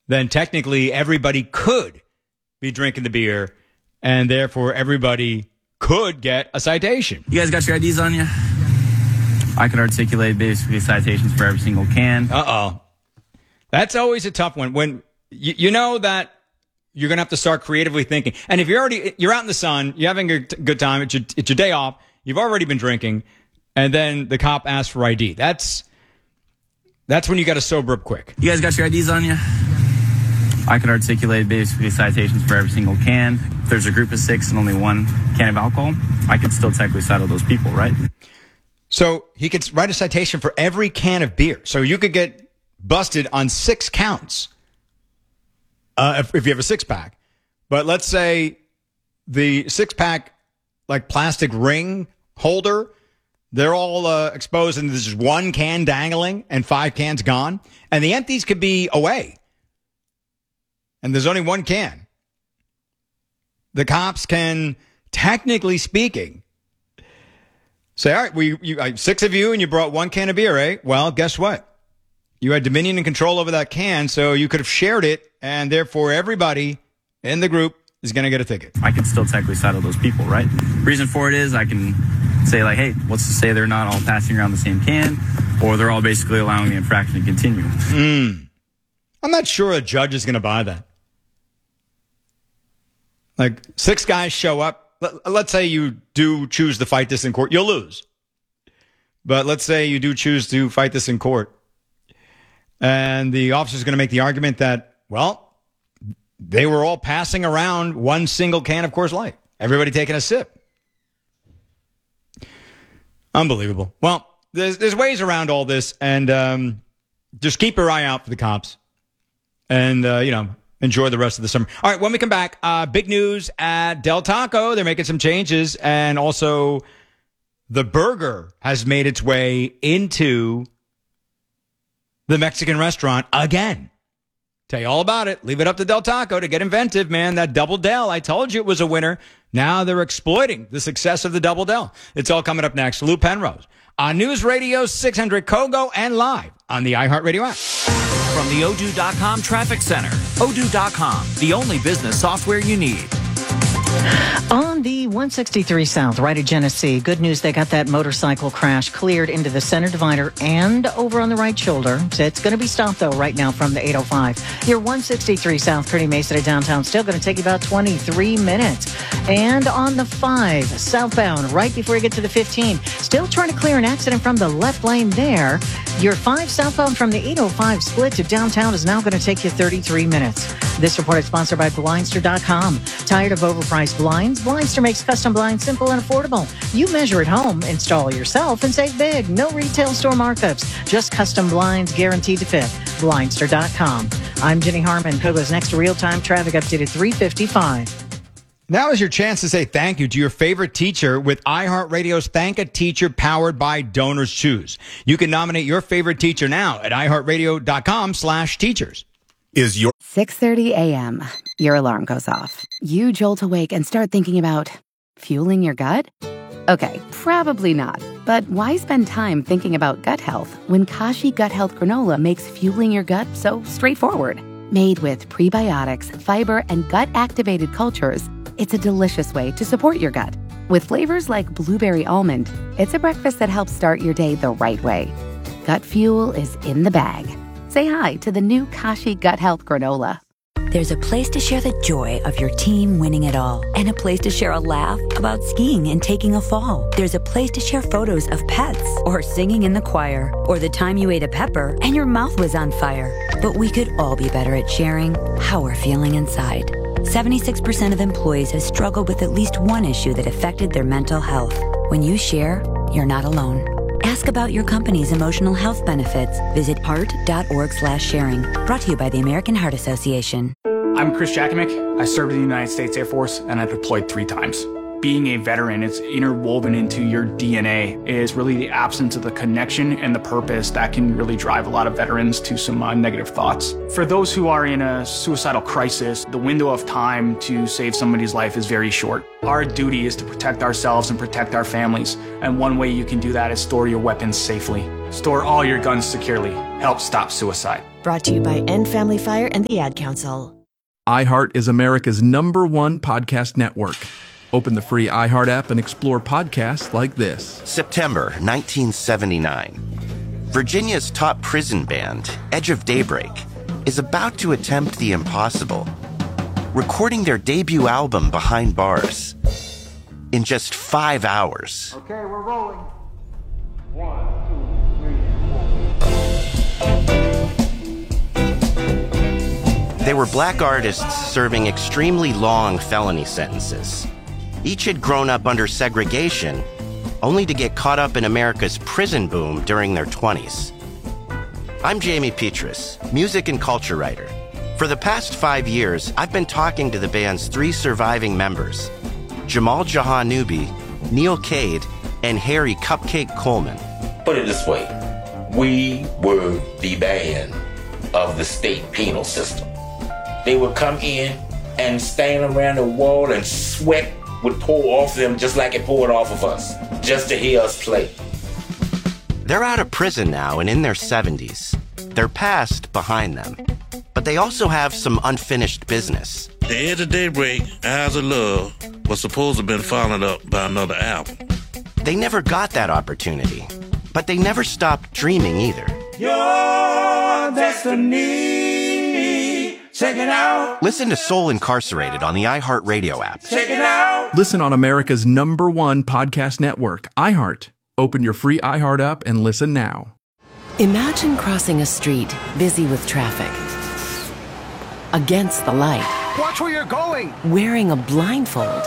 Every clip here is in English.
then technically everybody could be drinking the beer, and therefore everybody could get a citation. You guys got your IDs on you? I could articulate basically citations for every single can. Uh-oh. That's always a tough one. When you know that you're going to have to start creatively thinking. And if you're out in the sun, you're having a good time, it's your day off, you've already been drinking, and then the cop asks for ID. That's when you got to sober up quick. You guys got your IDs on you? I could articulate basically citations for every single can. If there's a group of 6 and only 1 can of alcohol, I could still technically citate those people, right? So he could write a citation for every can of beer. So you could get busted on 6 counts if you have a 6-pack. But let's say the 6-pack, like plastic ring holder, they're all exposed and there's just 1 can dangling and 5 cans gone. And the empties could be away. And there's only 1 can. The cops can, technically speaking, say, all right, 6 of you and you brought 1 can of beer, eh? Well, guess what? You had dominion and control over that can, so you could have shared it, and therefore everybody in the group is going to get a ticket. I can still technically citate those people, right? Reason for it is I can say, like, hey, let's just say they're not all passing around the same can, or they're all basically allowing the infraction to continue. I'm not sure a judge is going to buy that. Like, 6 guys show up. Let's say you do choose to fight this in court. You'll lose. But let's say you do choose to fight this in court. And the officer's going to make the argument that, well, they were all passing around 1 single can of Coors Light. Everybody taking a sip. Unbelievable. Well, there's ways around all this. And just keep your eye out for the cops. And, enjoy the rest of the summer. All right, when we come back, big news at Del Taco. They're making some changes. And also, the burger has made its way into the Mexican restaurant again. Tell you all about it. Leave it up to Del Taco to get inventive, man. That Double Del, I told you it was a winner. Now they're exploiting the success of the Double Del. It's all coming up next. Lou Penrose on News Radio 600 Kogo and live on the iHeartRadio app. From the Odoo.com Traffic Center. Odoo.com, the only business software you need. On the 163 South, right at Genesee, good news, they got that motorcycle crash cleared into the center divider and over on the right shoulder. So it's going to be stopped, though, right now from the 805. Your 163 South, Kearny Mesa to downtown, still going to take you about 23 minutes. And on the 5 southbound, right before you get to the 15, still trying to clear an accident from the left lane there. Your 5 southbound from the 805 split to downtown is now going to take you 33 minutes. This report is sponsored by Blindster.com. Tired of overpriced blinds? Blindster makes custom blinds simple and affordable. You measure at home, install yourself, and save big. No retail store markups. Just custom blinds guaranteed to fit. Blindster.com. I'm Jenny Harmon. Kogo's next real-time traffic update at 3:55. Now is your chance to say thank you to your favorite teacher with iHeartRadio's Thank a Teacher powered by Donors Choose. You can nominate your favorite teacher now at iHeartRadio.com/teachers. Is your 6:30 a.m. Your alarm goes off. You jolt awake and start thinking about fueling your gut? Okay, probably not. But why spend time thinking about gut health when Kashi Gut Health Granola makes fueling your gut so straightforward? Made with prebiotics, fiber, and gut-activated cultures, it's a delicious way to support your gut. With flavors like blueberry almond, it's a breakfast that helps start your day the right way. Gut fuel is in the bag. Say hi to the new Kashi Gut Health Granola. There's a place to share the joy of your team winning it all, and a place to share a laugh about skiing and taking a fall. There's a place to share photos of pets, or singing in the choir, or the time you ate a pepper and your mouth was on fire. But we could all be better at sharing how we're feeling inside. 76% of employees have struggled with at least one issue that affected their mental health. When you share, you're not alone. Ask about your company's emotional health benefits. Visit heart.org/sharing. Brought to you by the American Heart Association. I'm Chris Jakimick. I served in the United States Air Force and I deployed 3 times. Being a veteran, it's interwoven into your DNA, is really the absence of the connection and the purpose that can really drive a lot of veterans to some negative thoughts. For those who are in a suicidal crisis, the window of time to save somebody's life is very short. Our duty is to protect ourselves and protect our families. And one way you can do that is store your weapons safely. Store all your guns securely. Help stop suicide. Brought to you by End Family Fire and the Ad Council. iHeart is America's #1 podcast network. Open the free iHeart app and explore podcasts like this. September 1979. Virginia's top prison band, Edge of Daybreak, is about to attempt the impossible, recording their debut album Behind Bars in just 5 hours. Okay, we're rolling. 1, 2, 3, 4. They were black artists serving extremely long felony sentences. Each had grown up under segregation, only to get caught up in America's prison boom during their 20s. I'm Jamie Petrus, music and culture writer. For the past 5 years, I've been talking to the band's 3 surviving members, Jamal Jahanoubi, Neil Cade, and Harry Cupcake Coleman. Put it this way, we were the band of the state penal system. They would come in and stand around the wall and sweat would pour off them just like it poured off of us, just to hear us play. They're out of prison now and in their 70s. Their past behind them. But they also have some unfinished business. The Edge of Daybreak, Eyes of Love, was supposed to have been followed up by another album. They never got that opportunity, but they never stopped dreaming either. Your destiny, check it out. Listen to Soul Incarcerated on the iHeartRadio app. Check it out. Listen on America's #1 podcast network, iHeart. Open your free iHeart app and listen now. Imagine crossing a street busy with traffic. Against the light. Watch where you're going. Wearing a blindfold.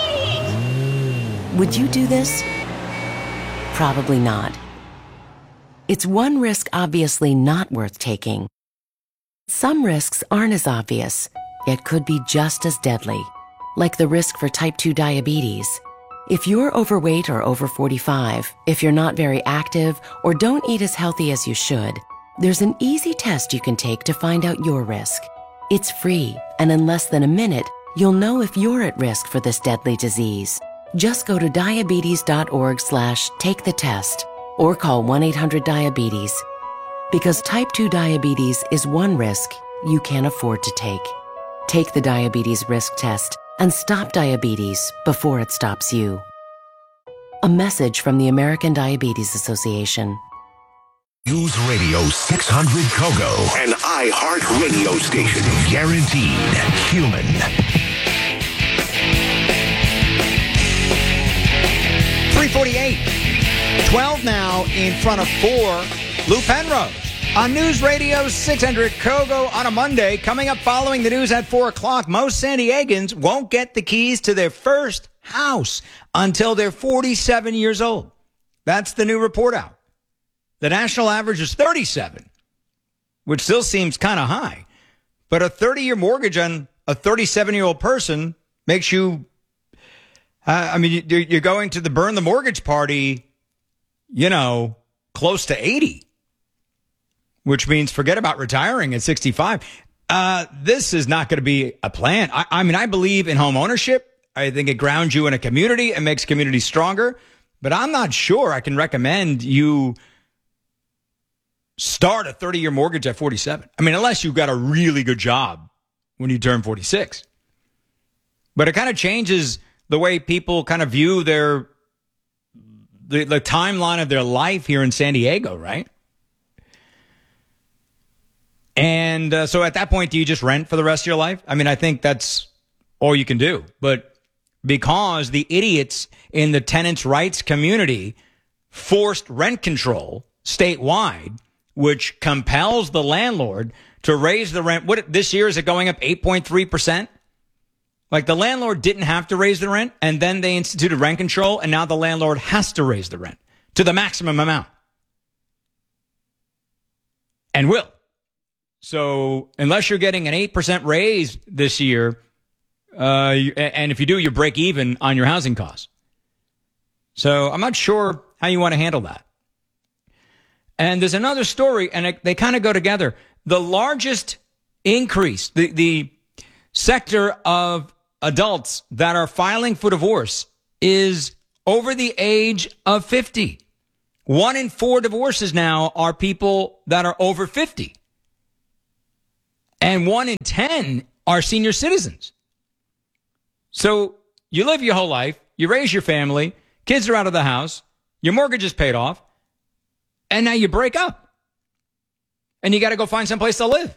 Would you do this? Probably not. It's one risk obviously not worth taking. Some risks aren't as obvious, yet could be just as deadly, like the risk for type 2 diabetes. If you're overweight or over 45, if you're not very active or don't eat as healthy as you should, there's an easy test you can take to find out your risk. It's free, and in less than a minute, you'll know if you're at risk for this deadly disease. Just go to diabetes.org/take the test or call 1-800-DIABETES. Because type 2 diabetes is one risk you can't afford to take. Take the diabetes risk test and stop diabetes before it stops you. A message from the American Diabetes Association. News Radio 600 Kogo, an iHeart radio station. Guaranteed human. .348, 12 now in front of 4. Lou Penrose on News Radio 600 Kogo on a Monday. Coming up following the news at 4 o'clock, most San Diegans won't get the keys to their first house until they're 47 years old. That's the new report out. The national average is 37, which still seems kind of high. But a 30-year mortgage on a 37-year-old person makes you, you're going to the burn the mortgage party, close to 80, which means forget about retiring at 65. This is not going to be a plan. I believe in home ownership. I think it grounds you in a community and makes communities stronger. But I'm not sure I can recommend you start a 30-year mortgage at 47. Unless you've got a really good job when you turn 46. But it kind of changes the way people kind of view the timeline of their life here in San Diego, right? And so at that point, do you just rent for the rest of your life? I think that's all you can do. But because the idiots in the tenants' rights community forced rent control statewide, which compels the landlord to raise the rent. This year, is it going up 8.3%? Like the landlord didn't have to raise the rent, and then they instituted rent control, and now the landlord has to raise the rent to the maximum amount. And will. So unless you're getting an 8% raise this year, and if you do, you break even on your housing costs. So I'm not sure how you want to handle that. And there's another story, and they kind of go together. The largest increase, the sector of adults that are filing for divorce is over the age of 50. 1 in 4 divorces now are people that are over 50. And 1 in 10 are senior citizens. So you live your whole life, you raise your family, kids are out of the house, your mortgage is paid off, and now you break up. And you got to go find someplace to live.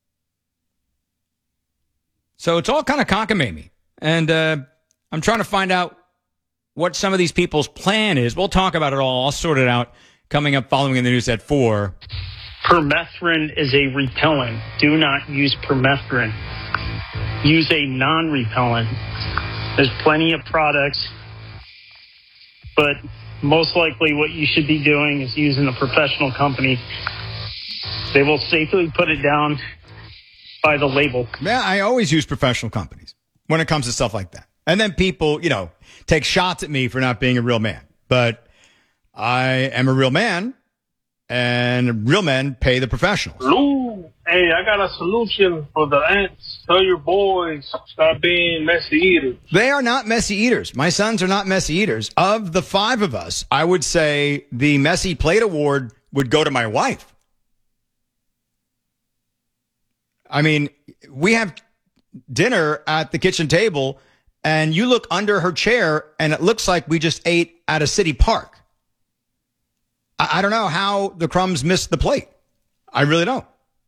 So it's all kind of cockamamie. And I'm trying to find out what some of these people's plan is. We'll talk about it all. I'll sort it out coming up following in the news at 4. Permethrin is a repellent. Do not use permethrin. Use a non-repellent. There's plenty of products, but most likely what you should be doing is using a professional company. They will safely put it down by the label. Yeah, I always use professional companies when it comes to stuff like that. And then people, take shots at me for not being a real man. But I am a real man, and real men pay the professionals. Lou, hey, I got a solution for the ants. Tell your boys, stop being messy eaters. They are not messy eaters. My sons are not messy eaters. Of the 5 of us, I would say the messy plate award would go to my wife. I mean, we have dinner at the kitchen table, and you look under her chair, and it looks like we just ate at a city park. I don't know how the crumbs missed the plate. I really don't.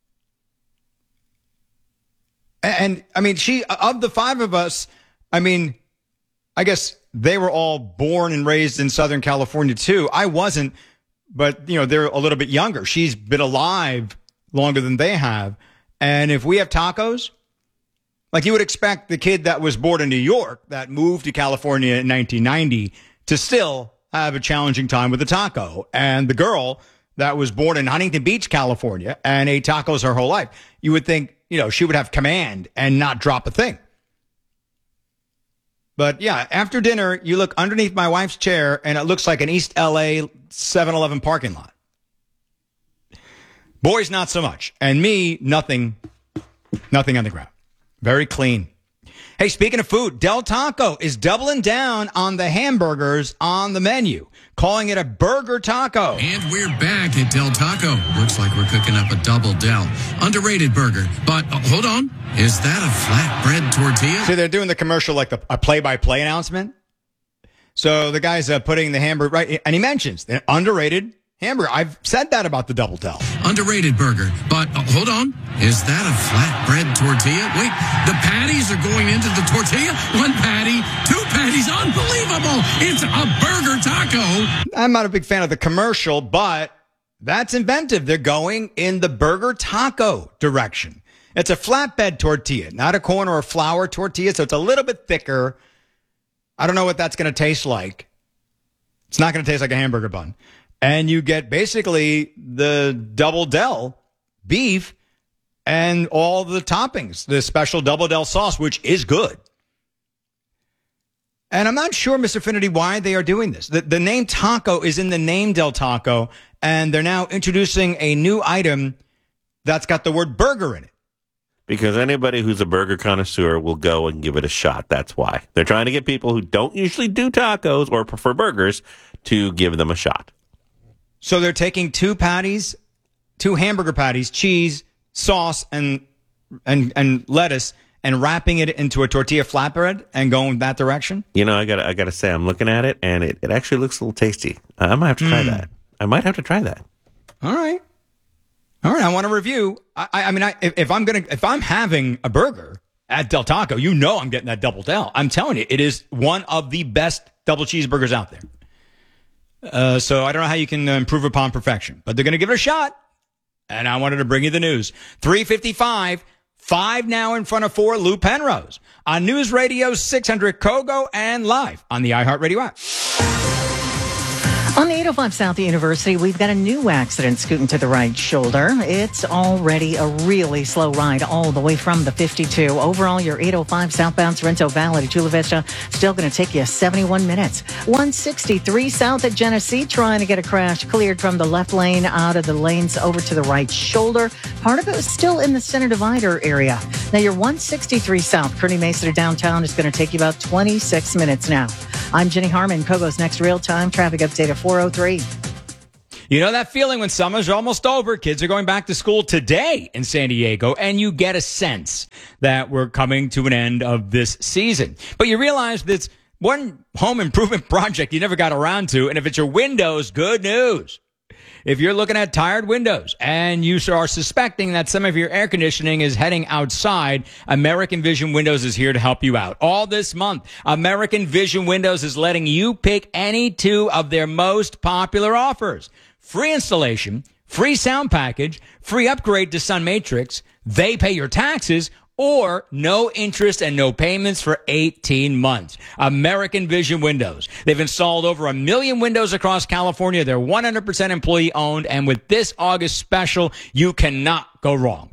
And I mean, of the 5 of us, I mean, I guess they were all born and raised in Southern California too. I wasn't, but they're a little bit younger. She's been alive longer than they have. And if we have tacos, like you would expect the kid that was born in New York that moved to California in 1990 to still have a challenging time with a taco. And the girl that was born in Huntington Beach, California, and ate tacos her whole life, you would think, she would have command and not drop a thing. But yeah, after dinner, you look underneath my wife's chair, and it looks like an East LA 7-Eleven parking lot. Boys, not so much. And me, nothing on the ground. Very clean. Hey, speaking of food, Del Taco is doubling down on the hamburgers on the menu, calling it a burger taco. And we're back at Del Taco. Looks like we're cooking up a double Del. Underrated burger. But hold on. Is that a flatbread tortilla? See, they're doing the commercial like a play-by-play announcement. So the guy's putting the hamburger right, and he mentions the underrated hamburger. I've said that about the double Del. Underrated burger. But hold on. Is that a flatbread tortilla? Wait, the patties are going into the tortilla? 1 patty, 2 patties. Unbelievable. It's a burger taco. I'm not a big fan of the commercial, but that's inventive. They're going in the burger taco direction. It's a flatbed tortilla, not a corn or a flour tortilla, so it's a little bit thicker. I don't know what that's going to taste like. It's not going to taste like a hamburger bun. And you get basically the double Del beef and all the toppings, the special double Del sauce, which is good. And I'm not sure, Mr. Finity, why they are doing this. The name taco is in the name Del Taco, and they're now introducing a new item that's got the word burger in it. Because anybody who's a burger connoisseur will go and give it a shot. That's why. They're trying to get people who don't usually do tacos or prefer burgers to give them a shot. So they're taking 2 patties, 2 hamburger patties, cheese, sauce, and lettuce, and wrapping it into a tortilla flatbread and going that direction? I gotta say, I'm looking at it, and it actually looks a little tasty. I might have to try that. I might have to try that. All right. I want to review. If I'm having a burger at Del Taco, I'm getting that double Del. I'm telling you, it is one of the best double cheeseburgers out there. So I don't know how you can improve upon perfection, but they're going to give it a shot. And I wanted to bring you the news. 3:55, 5 now in front of 4, Lou Penrose on News Radio 600 Kogo and live on the iHeartRadio app. On the 805 South University, we've got a new accident scooting to the right shoulder. It's already a really slow ride all the way from the 52. Overall, your 805 southbound Sorrento Valley to Chula Vista still going to take you 71 minutes. 163 south at Genesee, trying to get a crash cleared from the left lane out of the lanes over to the right shoulder. Part of it was still in the center divider area. Now, your 163 south, Kearny Mesa to downtown, is going to take you about 26 minutes now. I'm Jenny Harmon. Kogo's next real-time traffic update at 4:03. You know that feeling when summer's almost over, kids are going back to school today in San Diego, and you get a sense that we're coming to an end of this season. But you realize that's one home improvement project you never got around to, and if it's your windows, good news. If you're looking at tired windows and you are suspecting that some of your air conditioning is heading outside, American Vision Windows is here to help you out. All this month, American Vision Windows is letting you pick any two of their most popular offers. Free installation, free sound package, free upgrade to Sun Matrix, they pay your taxes, or no interest and no payments for 18 months. American Vision Windows. They've installed over 1 million windows across California. They're 100% employee owned. And with this August special, you cannot go wrong.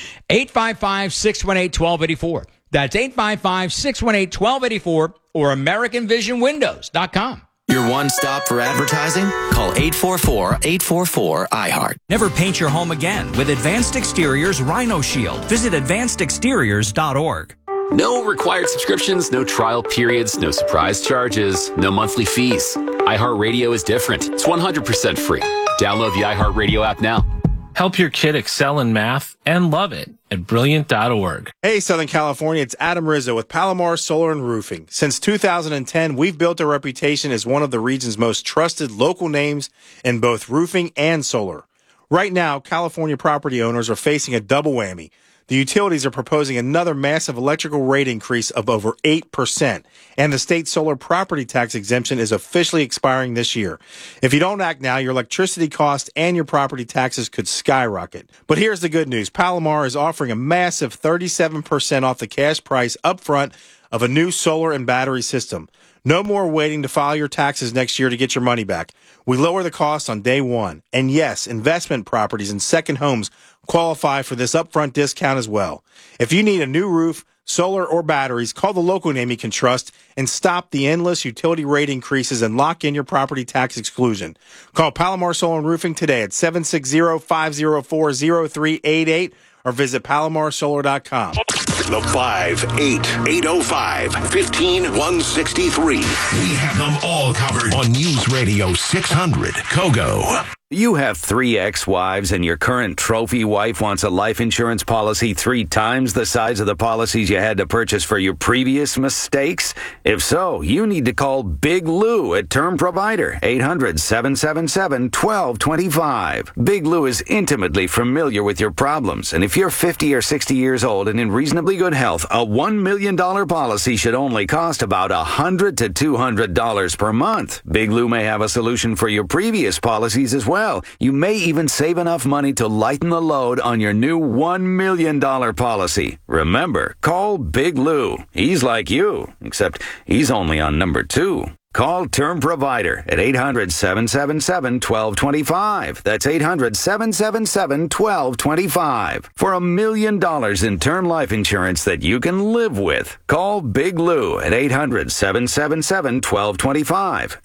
855-618-1284. That's 855-618-1284 or AmericanVisionWindows.com. Your one stop for advertising? Call 844-844-IHEART. Never paint your home again with Advanced Exteriors Rhino Shield. Visit advancedexteriors.org. No required subscriptions, no trial periods, no surprise charges, no monthly fees. iHeartRadio is different. It's 100% free. Download the iHeartRadio app now. Help your kid excel in math and love it at Brilliant.org. Hey, Southern California, it's Adam Rizzo with Palomar Solar and Roofing. Since 2010, we've built a reputation as one of the region's most trusted local names in both roofing and solar. Right now, California property owners are facing a double whammy. The utilities are proposing another massive electrical rate increase of over 8%, and the state solar property tax exemption is officially expiring this year. If you don't act now, your electricity costs and your property taxes could skyrocket. But here's the good news. Palomar is offering a massive 37% off the cash price upfront of a new solar and battery system. No more waiting to file your taxes next year to get your money back. We lower the cost on day one. And yes, investment properties and second homes qualify for this upfront discount as well. If you need a new roof, solar, or batteries, call the local name you can trust and stop the endless utility rate increases and lock in your property tax exclusion. Call Palomar Solar and Roofing today at 760-504-0388 or visit palomarsolar.com. The 588-805-15163. We have them all covered on News Radio 600 Kogo. You have 3 ex-wives and your current trophy wife wants a life insurance policy 3 times the size of the policies you had to purchase for your previous mistakes? If so, you need to call Big Lou at Term Provider, 800-777-1225. Big Lou is intimately familiar with your problems, and if you're 50 or 60 years old and in reasonably good health, a $1 million policy should only cost about $100 to $200 per month. Big Lou may have a solution for your previous policies as well. You may even save enough money to lighten the load on your new $1 million policy. Remember, call Big Lou. He's like you, except he's only on number 2. Call Term Provider at 800-777-1225. That's 800-777-1225. For $1 million in term life insurance that you can live with. Call Big Lou at 800-777-1225.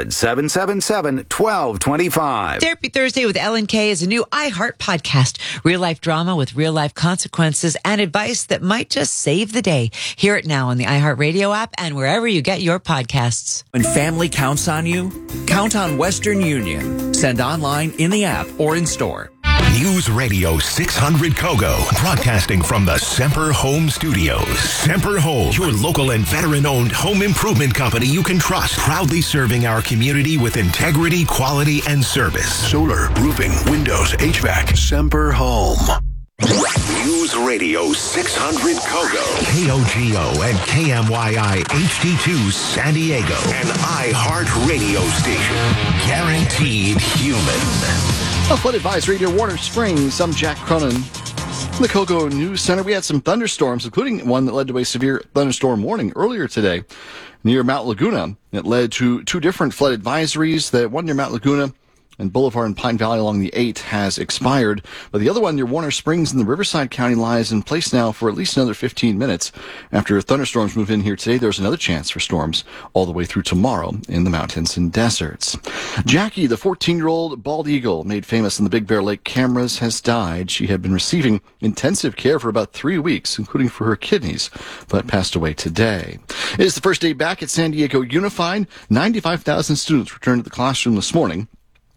800-777-1225. Therapy Thursday with Ellen Kay is a new iHeart podcast. Real life drama with real life consequences and advice that might just save the day. Hear it now on the iHeart Radio app and wherever you get your podcasts. When family counts on you, count on Western Union. Send online, in the app, or in store. News Radio 600 Kogo, broadcasting from the Semper Home Studios. Semper Home, your local and veteran-owned home improvement company you can trust. Proudly serving our community with integrity, quality, and service. Solar, roofing, windows, HVAC. Semper Home. News Radio 600 Kogo, KOGO and KMYI HD2 San Diego, an iHeart radio station. Guaranteed human. A flood advisory near Warner Springs. I'm Jack Cronin. In the Kogo News Center, we had some thunderstorms, including one that led to a severe thunderstorm warning earlier today near Mount Laguna. It led to 2 different flood advisories. The one near Mount Laguna and Boulevard and Pine Valley along the 8 has expired, but the other one near Warner Springs in the Riverside County lies in place now for at least another 15 minutes. After thunderstorms move in here today, there's another chance for storms all the way through tomorrow in the mountains and deserts. Jackie, the 14-year-old bald eagle made famous in the Big Bear Lake cameras, has died. She had been receiving intensive care for about 3 weeks, including for her kidneys, but passed away today. It is the first day back at San Diego Unified. 95,000 students returned to the classroom this morning.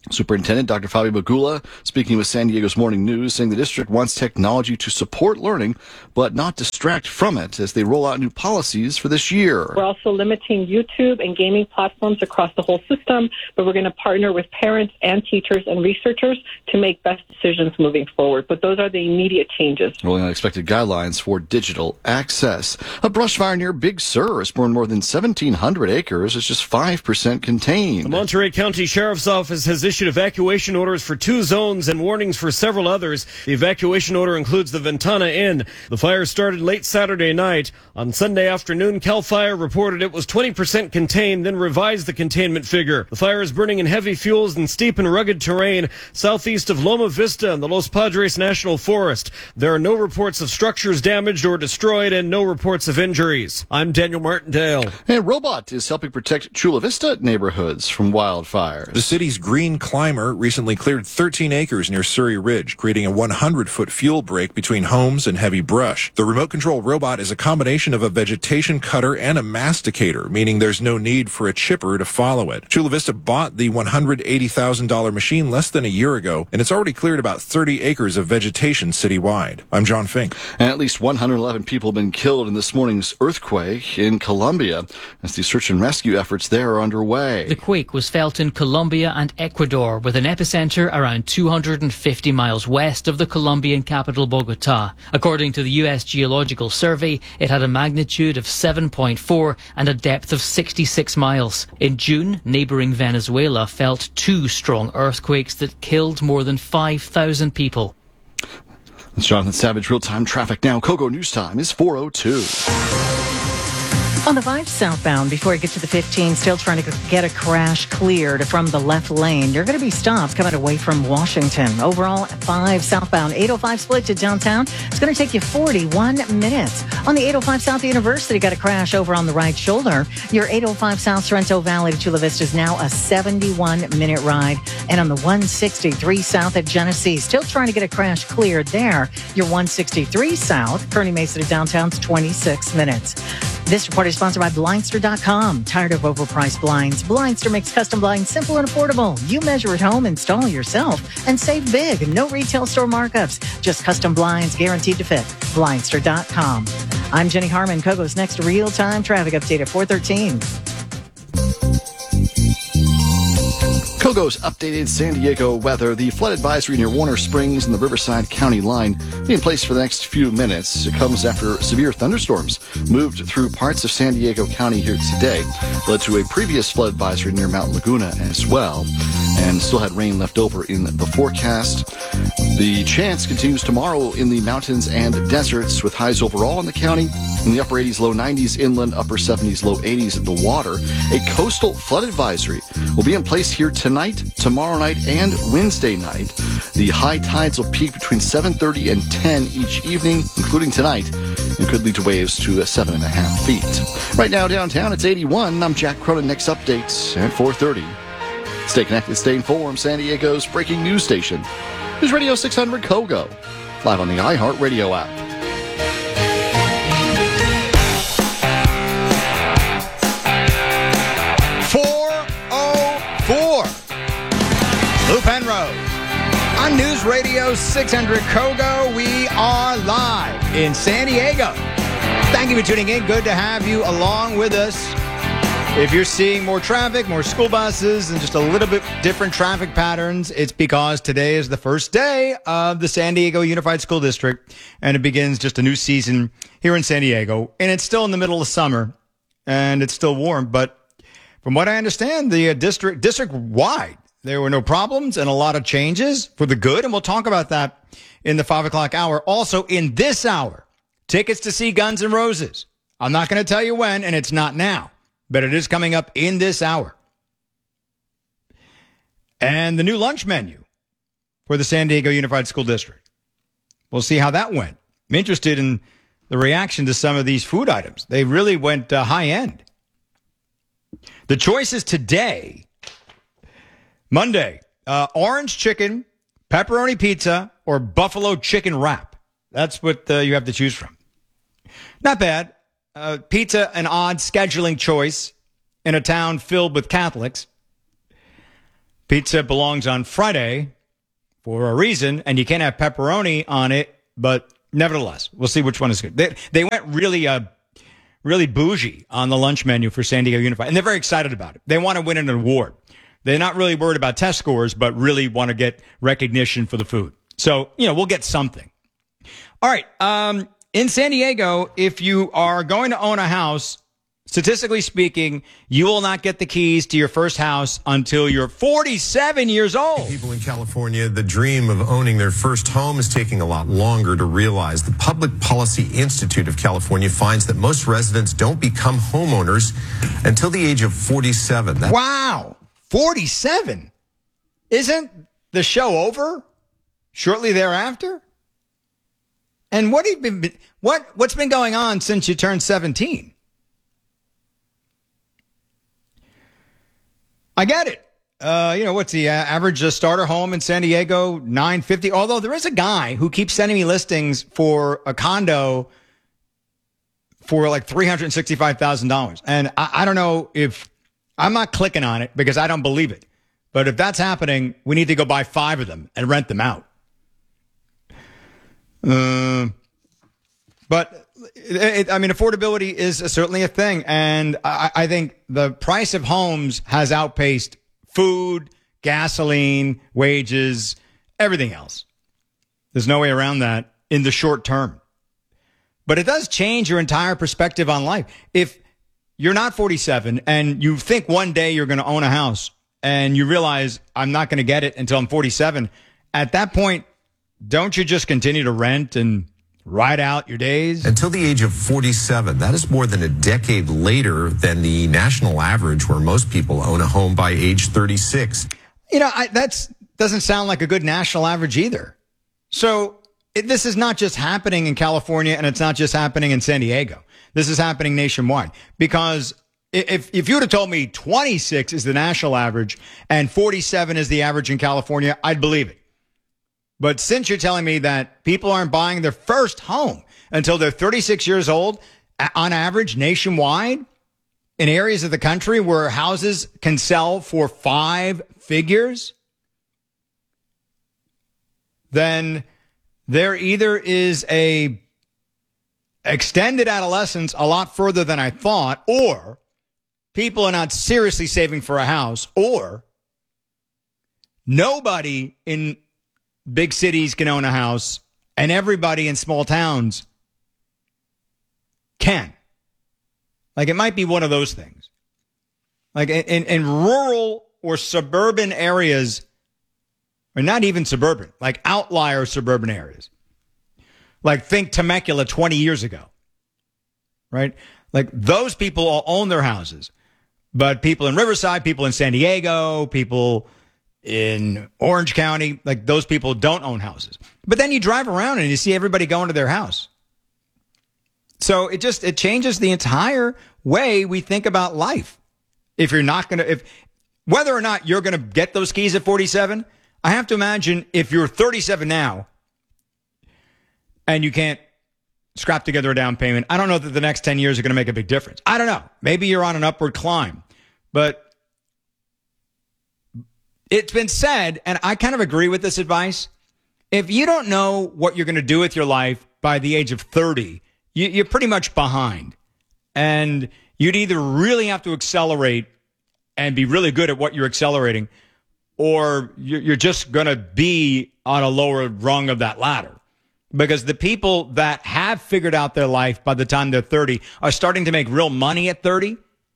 Superintendent Dr. Fabio Bagula speaking with San Diego's Morning News, saying the district wants technology to support learning, but not distract from it as they roll out new policies for this year. We're also limiting YouTube and gaming platforms across the whole system, but we're going to partner with parents and teachers and researchers to make best decisions moving forward. But those are the immediate changes. Rolling out expected guidelines for digital access. A brush fire near Big Sur has burned more than 1,700 acres. It's just 5% contained. The Monterey County Sheriff's Office has issued evacuation orders for 2 zones and warnings for several others. The evacuation order includes the Ventana Inn. The fire started late Saturday night. On Sunday afternoon, CAL FIRE reported it was 20% contained, then revised the containment figure. The fire is burning in heavy fuels and steep and rugged terrain southeast of Loma Vista and the Los Padres National Forest. There are no reports of structures damaged or destroyed and no reports of injuries. I'm Daniel Martindale. And Robot is helping protect Chula Vista neighborhoods from wildfires. The city's Green Climber recently cleared 13 acres near Surrey Ridge, creating a 100-foot fuel break between homes and heavy brush. The remote control robot is a combination of a vegetation cutter and a masticator, meaning there's no need for a chipper to follow it. Chula Vista bought the $180,000 machine less than a year ago, and it's already cleared about 30 acres of vegetation citywide. I'm John Fink. And at least 111 people have been killed in this morning's earthquake in Colombia as the search and rescue efforts there are underway. The quake was felt in Colombia and Ecuador, with an epicenter around 250 miles west of the Colombian capital Bogota. According to the U.S. Geological Survey, it had a magnitude of 7.4 and a depth of 66 miles. In June, neighboring Venezuela felt 2 strong earthquakes that killed more than 5,000 people. That's Jonathan Savage. Real-time traffic now. Kogo News Time is 4:02. On the 5 southbound, before you get to the 15, still trying to get a crash cleared from the left lane. You're going to be stopped coming away from Washington. Overall, 5 southbound, 805 split to downtown. It's going to take you 41 minutes. On the 805 South University, got a crash over on the right shoulder. Your 805 South Sorrento Valley to Chula Vista is now a 71-minute ride. And on the 163 South at Genesee, still trying to get a crash cleared there. Your 163 South, Kearney Mesa to downtown's 26 minutes. This report is sponsored by Blindster.com. Tired of overpriced blinds? Blindster makes custom blinds simple and affordable. You measure at home, install yourself, and save big. No retail store markups. Just custom blinds guaranteed to fit. Blindster.com. I'm Jenny Harmon. Kogo's next real-time traffic update at 4:13. Kogo's updated San Diego weather. The flood advisory near Warner Springs and the Riverside County line be in place for the next few minutes. It comes after severe thunderstorms moved through parts of San Diego County here today. Led to a previous flood advisory near Mount Laguna as well. And still had rain left over in the forecast. The chance continues tomorrow in the mountains and deserts with highs overall in the county. In the upper 80s, low 90s inland, upper 70s, low 80s at the water. A coastal flood advisory will be in place here tonight, tomorrow night, and Wednesday night. The high tides will peak between 7:30 and 10 each evening, including tonight, and could lead to waves to 7.5 feet. Right now downtown, it's 81. I'm Jack Cronin. Next updates at 4:30. Stay connected, stay informed. San Diego's breaking news station. News Radio 600 Kogo, live on the iHeartRadio app. Lou Penrose. On News Radio 600 Kogo, we are live in San Diego. Thank you for tuning in. Good to have you along with us. If you're seeing more traffic, more school buses, and just a little bit different traffic patterns, it's because today is the first day of the San Diego Unified School District, and it begins just a new season here in San Diego. And it's still in the middle of summer, and it's still warm. But from what I understand, the district-wide, there were no problems and a lot of changes for the good, and we'll talk about that in the 5 o'clock hour. Also, in this hour, tickets to see Guns N' Roses. I'm not going to tell you when, and it's not now, but it is coming up in this hour. And the new lunch menu for the San Diego Unified School District. We'll see how that went. I'm interested in the reaction to some of these food items. They really went high end. The choices today, Monday, orange chicken, pepperoni pizza, or buffalo chicken wrap. That's what you have to choose from. Not bad. Pizza, an odd scheduling choice in a town filled with Catholics. Pizza belongs on Friday for a reason, and you can't have pepperoni on it, but nevertheless, we'll see which one is good. They went really bougie on the lunch menu for San Diego Unified, and they're very excited about it. They want to win an award. They're not really worried about test scores, but really want to get recognition for the food. So, we'll get something. All right. In San Diego, if you are going to own a house, statistically speaking, you will not get the keys to your first house until you're 47 years old. People in California, the dream of owning their first home is taking a lot longer to realize. The Public Policy Institute of California finds that most residents don't become homeowners until the age of 47. Wow. 47? Isn't the show over shortly thereafter? And what's been going on since you turned 17? I get it. What's the average starter home in San Diego? $950. Although there is a guy who keeps sending me listings for a condo for like $365,000. And I don't know if I'm not clicking on it because I don't believe it. But if that's happening, we need to go buy 5 of them and rent them out. But affordability is certainly a thing. And I think the price of homes has outpaced food, gasoline, wages, everything else. There's no way around that in the short term. But it does change your entire perspective on life. If you're not 47 and you think one day you're going to own a house and you realize I'm not going to get it until I'm 47, at that point, don't you just continue to rent and ride out your days? Until the age of 47. That is more than a decade later than the national average, where most people own a home by age 36. That doesn't sound like a good national average either. So this is not just happening in California, and it's not just happening in San Diego. This is happening nationwide. Because if you would have told me 26 is the national average and 47 is the average in California, I'd believe it. But since you're telling me that people aren't buying their first home until they're 36 years old, on average, nationwide, in areas of the country where houses can sell for 5 figures, then there either is a extended adolescence a lot further than I thought, or people are not seriously saving for a house, or nobody in big cities can own a house, and everybody in small towns can. Like, it might be one of those things. Like, in rural or suburban areas, or not even suburban, like outlier suburban areas. Like, think Temecula 20 years ago, right? Like, those people all own their houses. But people in Riverside, people in San Diego, people in Orange County, like, those people don't own houses. But then you drive around and you see everybody going to their house. So it changes the entire way we think about life. If you're not going to, whether or not you're going to get those keys at 47, I have to imagine if you're 37 now and you can't scrap together a down payment, I don't know that the next 10 years are going to make a big difference. I don't know. Maybe you're on an upward climb, but it's been said, and I kind of agree with this advice, if you don't know what you're going to do with your life by the age of 30, you're pretty much behind. And you'd either really have to accelerate and be really good at what you're accelerating, or you're just going to be on a lower rung of that ladder. Because the people that have figured out their life by the time they're 30 are starting to make real money at 30.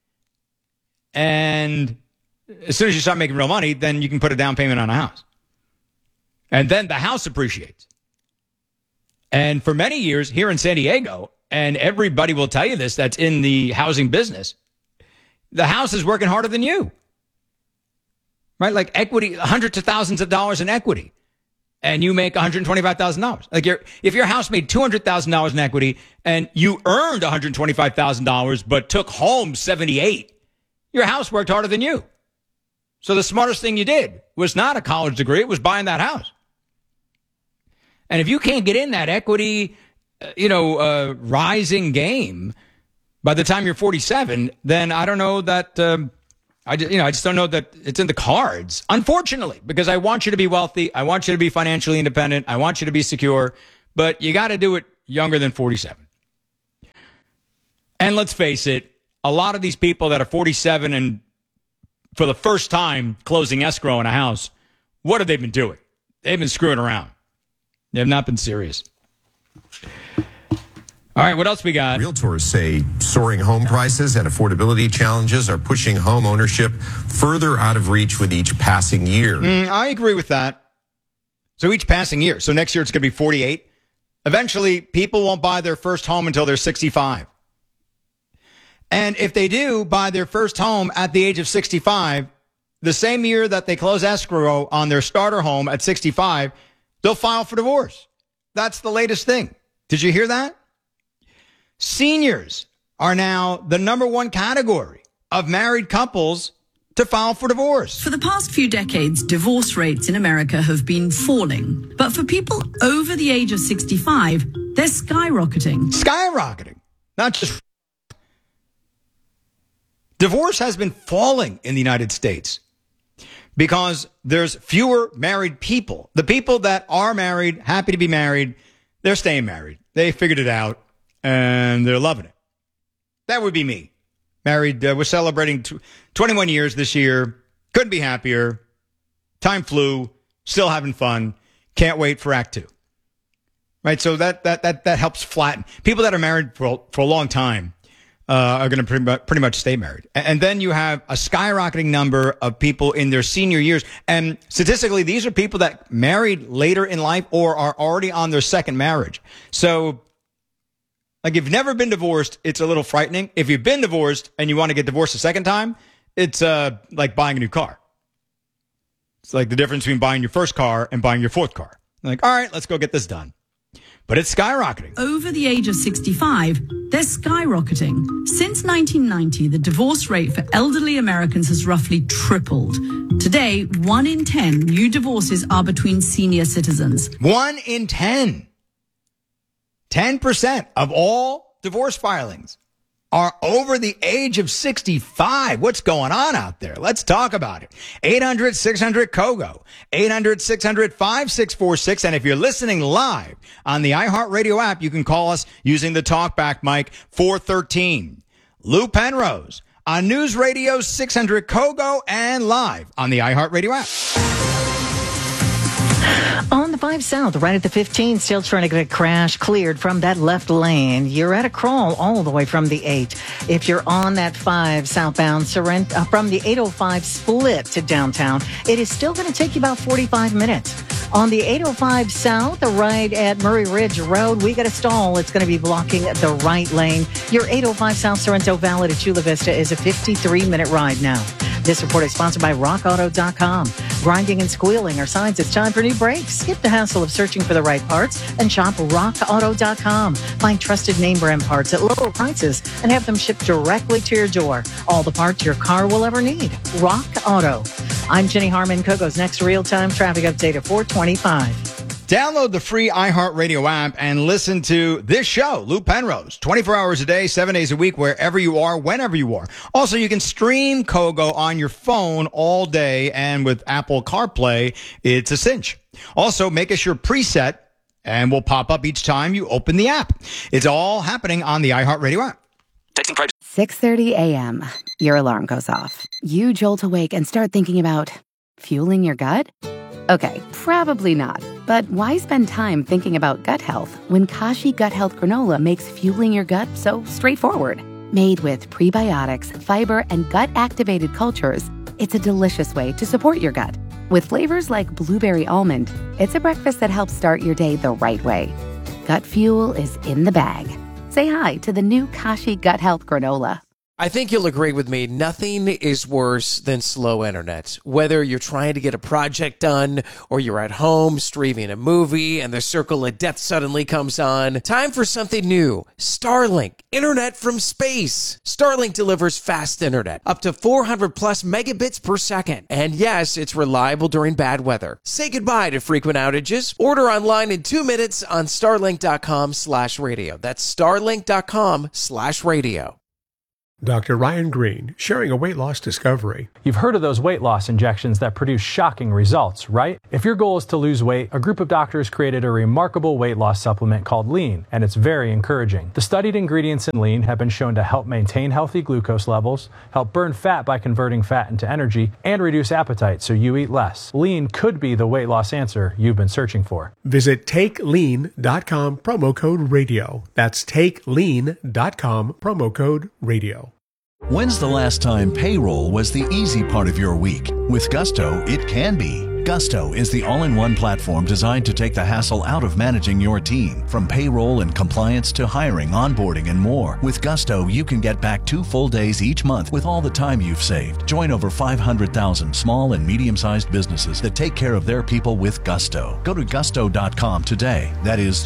And as soon as you start making real money, then you can put a down payment on a house. And then the house appreciates. And for many years here in San Diego, and everybody will tell you this that's in the housing business, the house is working harder than you. Right? Like equity, hundreds of thousands of dollars in equity. And you make $125,000. Like if your house made $200,000 in equity and you earned $125,000 but took home $78,000, your house worked harder than you. So the smartest thing you did was not a college degree, it was buying that house. And if you can't get in that equity, rising game by the time you're 47, then I don't know that I just don't know that it's in the cards, unfortunately, because I want you to be wealthy. I want you to be financially independent. I want you to be secure, but you got to do it younger than 47. And let's face it, a lot of these people that are 47 and for the first time closing escrow in a house, what have they been doing? They've been screwing around. They have not been serious. All right, what else we got? Realtors say soaring home prices and affordability challenges are pushing home ownership further out of reach with each passing year. I agree with that. So each passing year. So next year it's going to be 48. Eventually, people won't buy their first home until they're 65. And if they do buy their first home at the age of 65, the same year that they close escrow on their starter home at 65, they'll file for divorce. That's the latest thing. Did you hear that? Seniors are now the number one category of married couples to file for divorce. For the past few decades, divorce rates in America have been falling. But for people over the age of 65, they're skyrocketing. Skyrocketing. Not just... Divorce has been falling in the United States because there's fewer married people. The people that are married, happy to be married, they're staying married. They figured it out. And they're loving it. That would be me. Married, we're celebrating 21 years this year. Couldn't be happier. Time flew. Still having fun. Can't wait for Act 2. Right? So that helps flatten. People that are married for a long time are going to pretty much stay married. And then you have a skyrocketing number of people in their senior years. And statistically, these are people that married later in life or are already on their second marriage. So... like, if you've never been divorced, it's a little frightening. If you've been divorced and you want to get divorced a second time, it's like buying a new car. It's like the difference between buying your first car and buying your fourth car. Like, all right, let's go get this done. But it's skyrocketing. Over the age of 65, they're skyrocketing. Since 1990, the divorce rate for elderly Americans has roughly tripled. Today, 1 in 10 new divorces are between senior citizens. 1 in 10. 10% of all divorce filings are over the age of 65. What's going on out there? Let's talk about it. 800-600-KOGO. 800-600-5646. And if you're listening live on the iHeartRadio app, you can call us using the talkback mic 413. Lou Penrose on News Radio 600 KOGO and live on the iHeartRadio app. On the 5 South, right at the 15, still trying to get a crash cleared from that left lane. You're at a crawl all the way from the 8. If you're on that 5 southbound from the 805 split to downtown, it is still going to take you about 45 minutes. On the 805 South, right at Murray Ridge Road, we got a stall. It's going to be blocking the right lane. Your 805 South Sorrento Valley to Chula Vista is a 53-minute ride now. This report is sponsored by RockAuto.com. Grinding and squealing are signs it's time for new brakes. Skip the hassle of searching for the right parts and shop RockAuto.com. Find trusted name brand parts at lower prices and have them shipped directly to your door. All the parts your car will ever need. Rock Auto. I'm Jenny Harmon, Kogo's next real-time traffic update at 425. Download the free iHeartRadio app and listen to this show, Lou Penrose, 24 hours a day, 7 days a week, wherever you are, whenever you are. Also, you can stream Kogo on your phone all day, and with Apple CarPlay, it's a cinch. Also, make us your preset, and we'll pop up each time you open the app. It's all happening on the iHeartRadio app. 6:30 a.m. Your alarm goes off. You jolt awake and start thinking about fueling your gut? Okay, probably not. But why spend time thinking about gut health when Kashi Gut Health Granola makes fueling your gut so straightforward? Made with prebiotics, fiber, and gut-activated cultures, it's a delicious way to support your gut. With flavors like blueberry almond, it's a breakfast that helps start your day the right way. Gut fuel is in the bag. Say hi to the new Kashi Gut Health Granola. I think you'll agree with me, nothing is worse than slow internet. Whether you're trying to get a project done or you're at home streaming a movie and the circle of death suddenly comes on, time for something new. Starlink, internet from space. Starlink delivers fast internet, up to 400 plus megabits per second. And yes, it's reliable during bad weather. Say goodbye to frequent outages. Order online in 2 minutes on starlink.com/radio. That's starlink.com/radio. Dr. Ryan Green, sharing a weight loss discovery. You've heard of those weight loss injections that produce shocking results, right? If your goal is to lose weight, a group of doctors created a remarkable weight loss supplement called Lean, and it's very encouraging. The studied ingredients in Lean have been shown to help maintain healthy glucose levels, help burn fat by converting fat into energy, and reduce appetite so you eat less. Lean could be the weight loss answer you've been searching for. Visit TakeLean.com, promo code radio. That's TakeLean.com, promo code radio. When's the last time payroll was the easy part of your week? With Gusto, it can be. Gusto is the all-in-one platform designed to take the hassle out of managing your team. From payroll and compliance to hiring, onboarding, and more. With Gusto, you can get back 2 full days each month with all the time you've saved. Join over 500,000 small and medium-sized businesses that take care of their people with Gusto. Go to gusto.com today. That is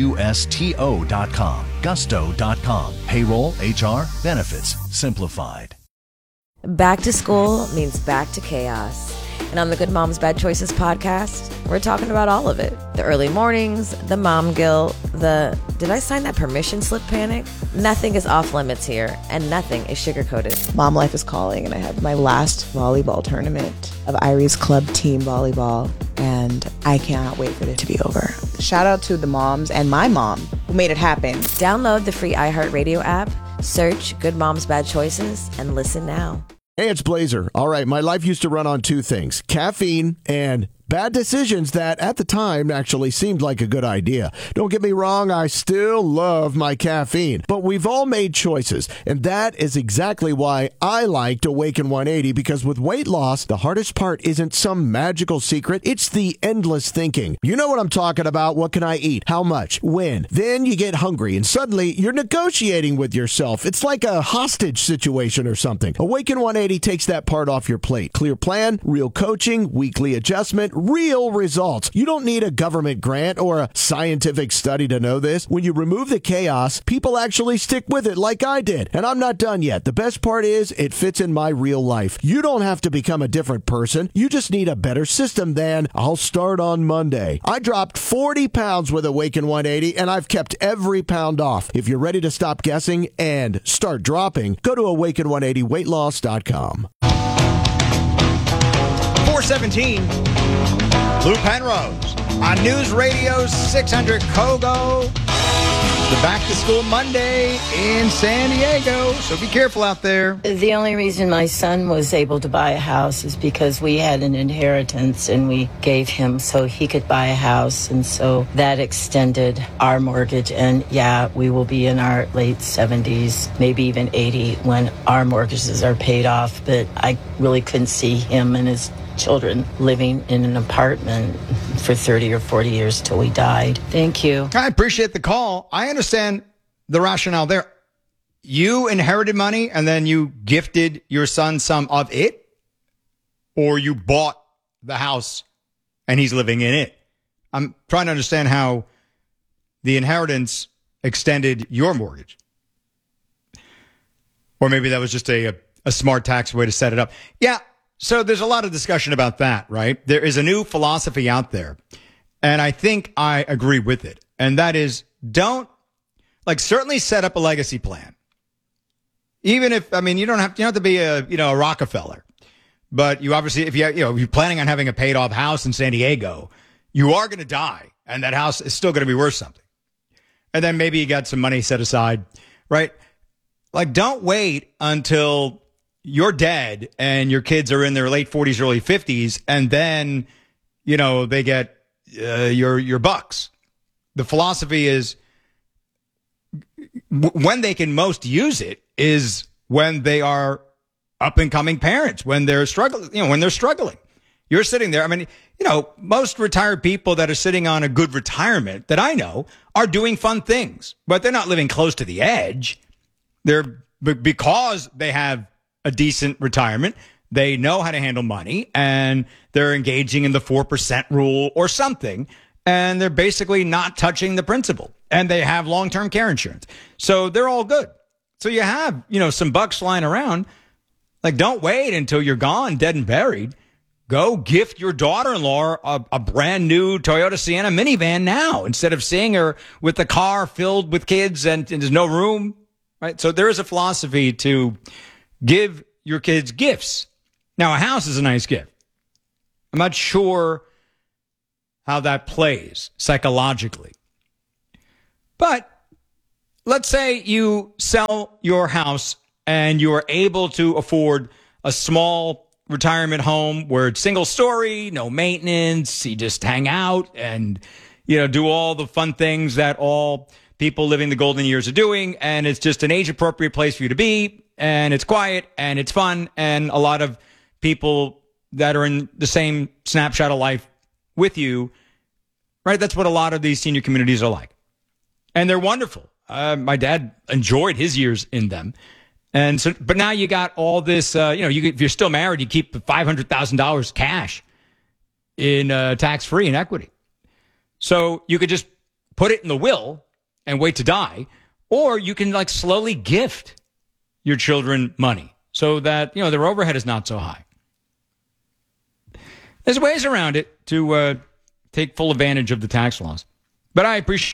GUSTO.com. Gusto.com. Payroll, HR, benefits, simplified. Back to school means back to chaos. And on the Good Moms Bad Choices podcast, we're talking about all of it. The early mornings, the mom guilt, the did I sign that permission slip panic? Nothing is off limits here, and nothing is sugar-coated. Mom life is calling, and I have my last volleyball tournament of Irie's Club Team Volleyball, and I cannot wait for it to be over. Shout out to the moms and my mom who made it happen. Download the free iHeartRadio app, search Good Moms Bad Choices, and listen now. Hey, it's Blazer. All right, my life used to run on 2 things, caffeine and bad decisions that at the time actually seemed like a good idea. Don't get me wrong, I still love my caffeine, but we've all made choices, and that is exactly why I liked Awaken 180, because with weight loss, the hardest part isn't some magical secret, it's the endless thinking. You know what I'm talking about. What can I eat? How much? When? Then you get hungry, and suddenly you're negotiating with yourself. It's like a hostage situation or something. Awaken 180 takes that part off your plate. Clear plan, real coaching, weekly adjustment, real results. You don't need a government grant or a scientific study to know this. When you remove the chaos, people actually stick with it like I did. And I'm not done yet. The best part is it fits in my real life. You don't have to become a different person. You just need a better system than I'll start on Monday. I dropped 40 pounds with Awaken 180 and I've kept every pound off. If you're ready to stop guessing and start dropping, go to awaken180weightloss.com. 417, Lou Penrose on News Radio 600 Kogo. The Back to School Monday in San Diego, so be careful out there. The only reason my son was able to buy a house is because we had an inheritance and we gave him so he could buy a house, and so that extended our mortgage. And yeah, we will be in our late 70s, maybe even 80 when our mortgages are paid off, but I really couldn't see him and his children living in an apartment for 30 or 40 years till we died. Thank you. I appreciate the call. I understand the rationale there. You inherited money and then you gifted your son some of it, or you bought the house and he's living in it. I'm trying to understand how the inheritance extended your mortgage. Or maybe that was just a smart tax way to set it up. Yeah. So there's a lot of discussion about that, right? There is a new philosophy out there, and I think I agree with it. And that is, certainly set up a legacy plan. Even if, you don't have to be a Rockefeller, but you obviously, if you're planning on having a paid off house in San Diego, you are going to die, and that house is still going to be worth something. And then maybe you got some money set aside, right? Like, don't wait until you're dead and your kids are in their late 40s, early 50s, and then, they get your bucks. The philosophy is when they can most use it is when they are up and coming parents, when they're struggling, You're sitting there. Most retired people that are sitting on a good retirement that I know are doing fun things, but they're not living close to the edge. Because they have a decent retirement, they know how to handle money, and they're engaging in the 4% rule or something, and they're basically not touching the principal, and they have long-term care insurance. So they're all good. So you have, some bucks flying around. Like, don't wait until you're gone, dead and buried. Go gift your daughter-in-law a brand new Toyota Sienna minivan now, instead of seeing her with the car filled with kids and there's no room. right? So there is a philosophy to give your kids gifts. Now, a house is a nice gift. I'm not sure how that plays psychologically. But let's say you sell your house and you are able to afford a small retirement home where it's single story, no maintenance, you just hang out and, do all the fun things that all people living the golden years are doing. And it's just an age appropriate place for you to be. And it's quiet and it's fun. And a lot of people that are in the same snapshot of life with you, right? That's what a lot of these senior communities are like. And they're wonderful. My dad enjoyed his years in them. And so, but now you got all this, if you're still married, you keep $500,000 cash in tax-free in equity. So you could just put it in the will and wait to die, or you can slowly gift your children money so that, their overhead is not so high. There's ways around it to take full advantage of the tax laws. But I appreciate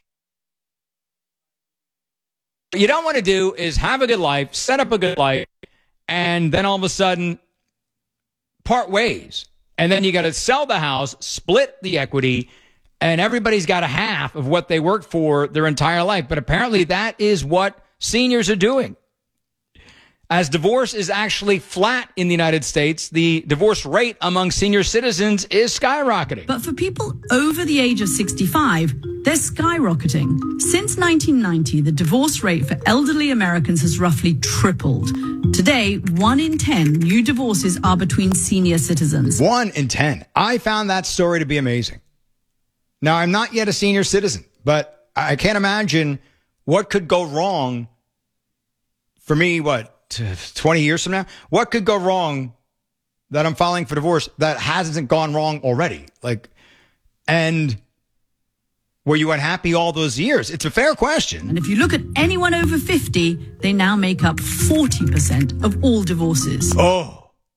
what you don't want to do is have a good life, set up a good life, and then all of a sudden part ways. And then you got to sell the house, split the equity, and everybody's got a half of what they worked for their entire life. But apparently that is what seniors are doing. As divorce is actually flat in the United States, the divorce rate among senior citizens is skyrocketing. But for people over the age of 65, they're skyrocketing. Since 1990, the divorce rate for elderly Americans has roughly tripled. Today, 1 in 10 new divorces are between senior citizens. 1 in 10. I found that story to be amazing. Now, I'm not yet a senior citizen, but I can't imagine what could go wrong for me, 20 years from now? What could go wrong that I'm filing for divorce that hasn't gone wrong already? And were you unhappy all those years? It's a fair question. And if you look at anyone over 50, they now make up 40% of all divorces. Oh.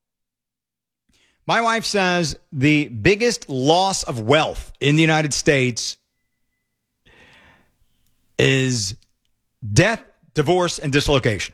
My wife says the biggest loss of wealth in the United States is death, divorce, and dislocation.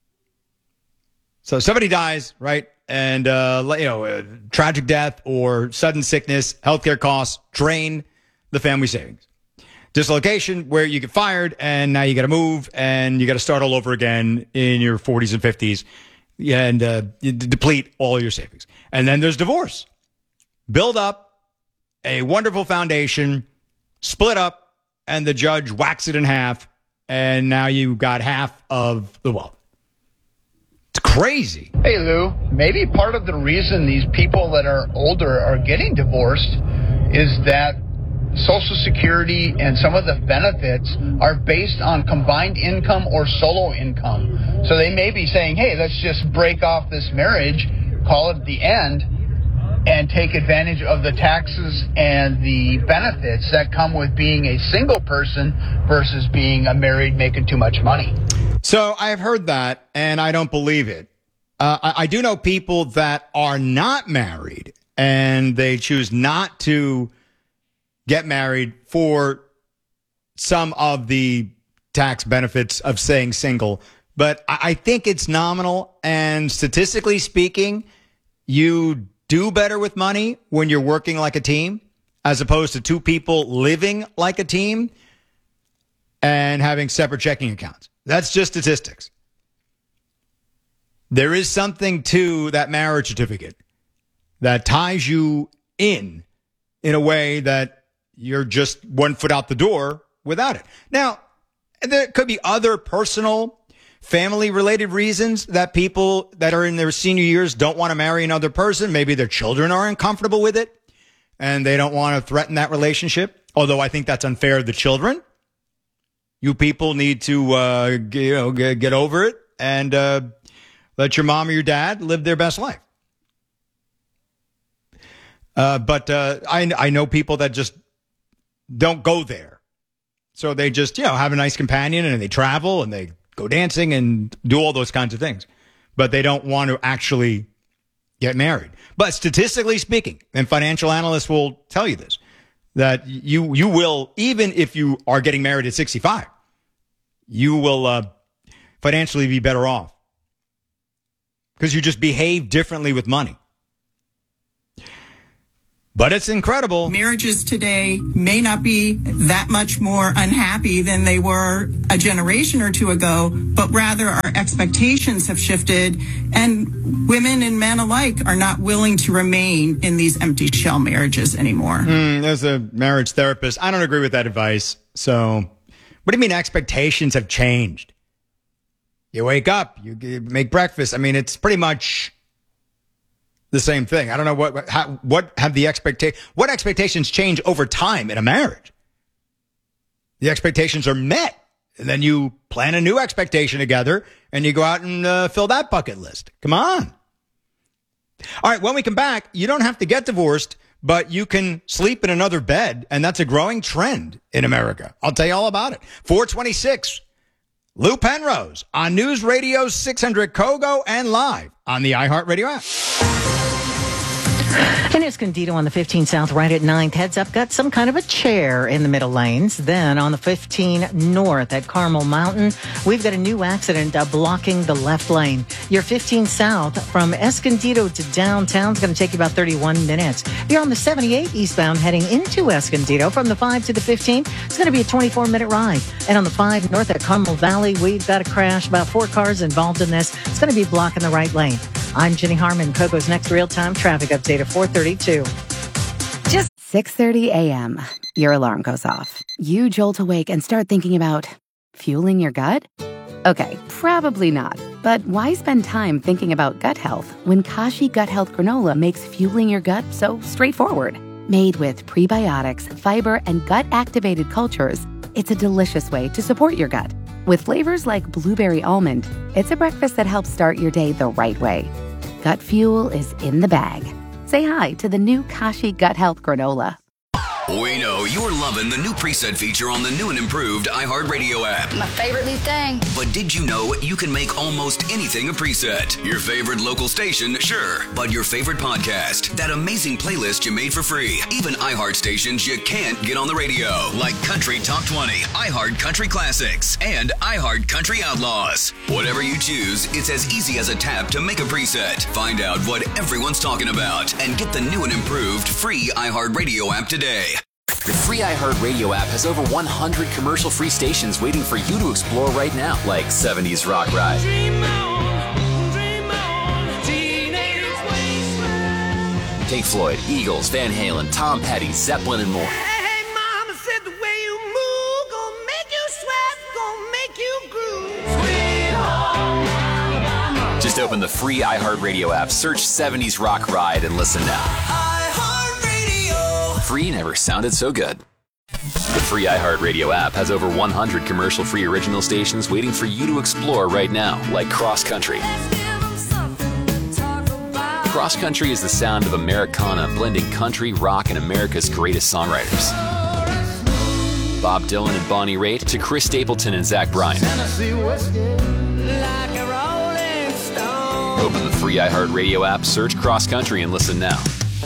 So somebody dies, right? And, tragic death or sudden sickness, healthcare costs drain the family savings. Dislocation, where you get fired and now you got to move and you got to start all over again in your 40s and 50s and you deplete all your savings. And then there's divorce. Build up a wonderful foundation, split up, and the judge whacks it in half, and now you got half of the wealth. It's crazy. Hey, Lou, maybe part of the reason these people that are older are getting divorced is that Social Security and some of the benefits are based on combined income or solo income. So they may be saying, hey, let's just break off this marriage, call it the end, and take advantage of the taxes and the benefits that come with being a single person versus being a married making too much money. So I've heard that, and I don't believe it. I do know people that are not married, and they choose not to get married for some of the tax benefits of staying single. But I think it's nominal, and statistically speaking, you do better with money when you're working like a team, as opposed to two people living like a team and having separate checking accounts. That's just statistics. There is something to that marriage certificate that ties you in a way that you're just 1 foot out the door without it. Now, there could be other personal, family-related reasons that people that are in their senior years don't want to marry another person. Maybe their children are uncomfortable with it, and they don't want to threaten that relationship, although I think that's unfair to the children. You people need to get over it and let your mom or your dad live their best life. But I know people that just don't go there. So they just, have a nice companion and they travel and they go dancing and do all those kinds of things. But they don't want to actually get married. But statistically speaking, and financial analysts will tell you this, that you will, even if you are getting married at 65, you will financially be better off because you just behave differently with money. But it's incredible. Marriages today may not be that much more unhappy than they were a generation or two ago, but rather our expectations have shifted, and women and men alike are not willing to remain in these empty shell marriages anymore. As a marriage therapist, I don't agree with that advice. So what do you mean expectations have changed? You wake up, you make breakfast. I mean, it's pretty much the same thing. I don't know what expectations change over time in a marriage. The expectations are met, and then you plan a new expectation together, and you go out and fill that bucket list. Come on. All right, when we come back, you don't have to get divorced, but you can sleep in another bed, and that's a growing trend in America. I'll tell you all about it. 426, Lou Penrose on News Radio 600 Kogo and live on the iHeartRadio app. In Escondido on the 15 South, right at 9th, heads up, got some kind of a chair in the middle lanes. Then on the 15 North at Carmel Mountain, we've got a new accident blocking the left lane. Your 15 South from Escondido to downtown is going to take you about 31 minutes. You're on the 78 eastbound heading into Escondido from the 5 to the 15. It's going to be a 24-minute ride. And on the 5 North at Carmel Valley, we've got a crash. About 4 cars involved in this. It's going to be blocking the right lane. I'm Jenny Harmon, Kogo's next real-time traffic update at 4:32. Just 6:30 a.m. Your alarm goes off. You jolt awake and start thinking about fueling your gut? Okay, probably not. But why spend time thinking about gut health when Kashi Gut Health Granola makes fueling your gut so straightforward? Made with prebiotics, fiber, and gut-activated cultures, it's a delicious way to support your gut. With flavors like blueberry almond, it's a breakfast that helps start your day the right way. Gut fuel is in the bag. Say hi to the new Kashi Gut Health Granola. We know you're loving the new preset feature on the new and improved iHeartRadio app. My favorite new thing. But did you know you can make almost anything a preset? Your favorite local station, sure. But your favorite podcast, that amazing playlist you made for free. Even iHeart stations you can't get on the radio, like Country Top 20, iHeart Country Classics, and iHeart Country Outlaws. Whatever you choose, it's as easy as a tap to make a preset. Find out what everyone's talking about and get the new and improved free iHeartRadio app today. The free iHeartRadio app has over 100 commercial-free stations waiting for you to explore right now, like 70s Rock Ride, Pink Floyd, Eagles, Van Halen, Tom Petty, Zeppelin, and more. Hey, mama said the way you move gonna make you sweat, gonna make you groove. Sweet home Alabama. Just open the free iHeartRadio app, search 70s Rock Ride, and listen now. Free never sounded so good. The free iHeartRadio app has over 100 commercial-free original stations waiting for you to explore right now, like Cross Country. Cross Country is the sound of Americana blending country, rock, and America's greatest songwriters. Bob Dylan and Bonnie Raitt to Chris Stapleton and Zach Bryan. Open the free iHeartRadio app, search Cross Country, and listen now.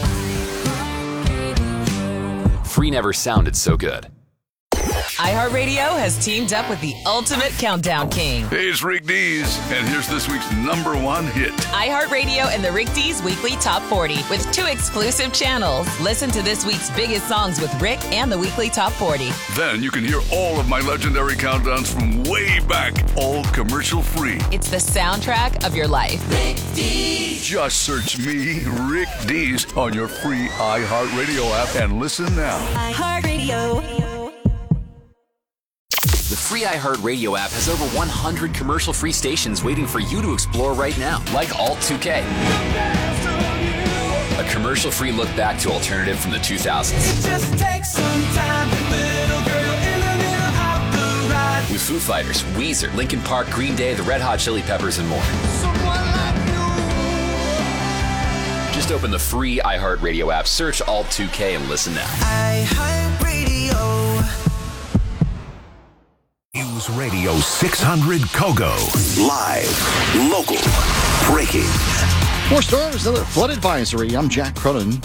Free never sounded so good. iHeartRadio has teamed up with the ultimate countdown king. Hey, it's Rick Dees, and here's this week's #1 hit. iHeartRadio and the Rick Dees Weekly Top 40 with 2 exclusive channels. Listen to this week's biggest songs with Rick and the Weekly Top 40. Then you can hear all of my legendary countdowns from way back, all commercial free. It's the soundtrack of your life. Rick Dees. Just search me, Rick Dees, on your free iHeartRadio app and listen now. iHeartRadio. The free iHeartRadio app has over 100 commercial-free stations waiting for you to explore right now, like Alt 2K. A commercial-free look back to alternative from the 2000s. It just takes some time, little girl in the middle of the ride. With Foo Fighters, Weezer, Linkin Park, Green Day, the Red Hot Chili Peppers, and more. Just open the free iHeartRadio app, search Alt 2K, and listen now. iHeartRadio. News Radio 600 Kogo. Live, local, breaking. More storms, another flood advisory. I'm Jack Cronin.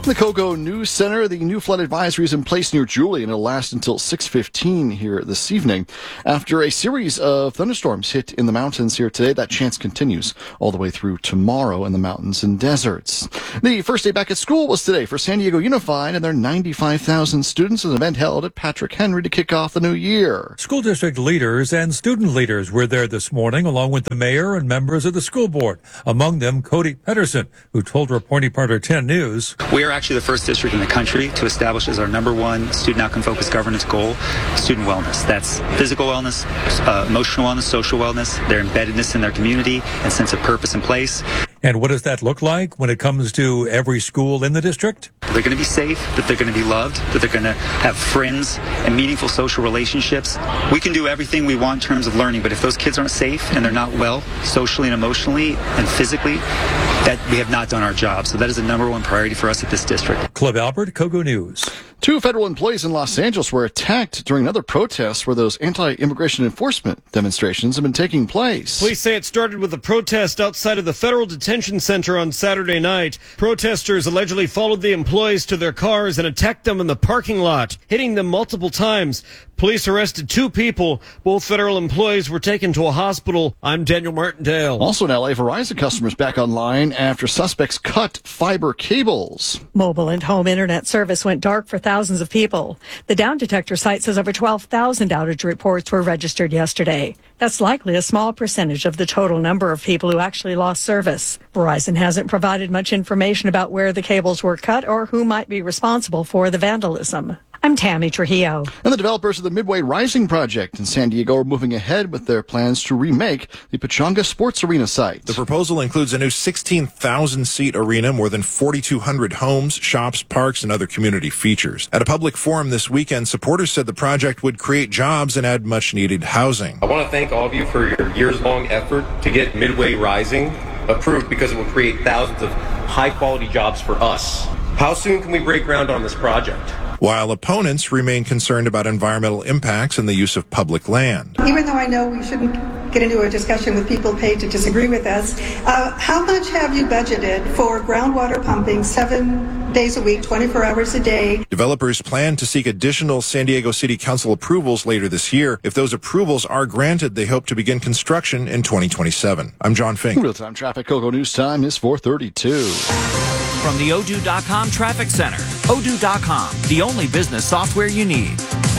The Kogo News Center, the new flood advisory is in place near Julian. It'll last until 6:15 here this evening. After a series of thunderstorms hit in the mountains here today, that chance continues all the way through tomorrow in the mountains and deserts. The first day back at school was today for San Diego Unified and their 95,000 students, an event held at Patrick Henry to kick off the new year. School district leaders and student leaders were there this morning, along with the mayor and members of the school board. Among them, Cody Pedersen, who told Reporting Partner 10 News, "We are actually the first district in the country to establish as our number one student outcome-focused governance goal student wellness. That's physical wellness, emotional wellness, social wellness, their embeddedness in their community, and sense of purpose and place." And what does that look like when it comes to every school in the district? They're going to be safe, that they're going to be loved, that they're going to have friends and meaningful social relationships. We can do everything we want in terms of learning, but if those kids aren't safe and they're not well socially and emotionally and physically, that we have not done our job. So that is the number one priority for us at this district. Clive Albert, Kogo News. 2 federal employees in Los Angeles were attacked during another protest where those anti-immigration enforcement demonstrations have been taking place. Police say it started with a protest outside of the federal detention center on Saturday night. Protesters allegedly followed the employees to their cars and attacked them in the parking lot, hitting them multiple times. Police arrested 2 people. Both federal employees were taken to a hospital. I'm Daniel Martindale. Also in L.A., Verizon customers back online after suspects cut fiber cables. Mobile and home internet service went dark for thousands of people. The Down Detector site says over 12,000 outage reports were registered yesterday. That's likely a small percentage of the total number of people who actually lost service. Verizon hasn't provided much information about where the cables were cut or who might be responsible for the vandalism. I'm Tammy Trujillo. And the developers of the Midway Rising project in San Diego are moving ahead with their plans to remake the Pechanga Sports Arena site. The proposal includes a new 16,000-seat arena, more than 4,200 homes, shops, parks, and other community features. At a public forum this weekend, supporters said the project would create jobs and add much-needed housing. I want to thank all of you for your years-long effort to get Midway Rising approved because it will create thousands of high-quality jobs for us. How soon can we break ground on this project? While opponents remain concerned about environmental impacts and the use of public land. Even though I know we shouldn't get into a discussion with people paid to disagree with us, how much have you budgeted for groundwater pumping 7 days a week, 24 hours a day? Developers plan to seek additional San Diego City Council approvals later this year. If those approvals are granted, they hope to begin construction in 2027. I'm John Fink. Real-time traffic. Kogo News time is 4:32. From the Odoo.com Traffic Center. Odoo.com, the only business software you need.